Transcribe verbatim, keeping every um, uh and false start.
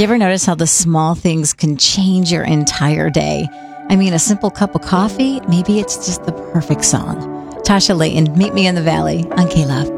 you ever notice how the small things can change your entire day? I mean, a simple cup of coffee, maybe it's just the perfect song. Tasha Layton, Meet Me in the Valley on K-Love.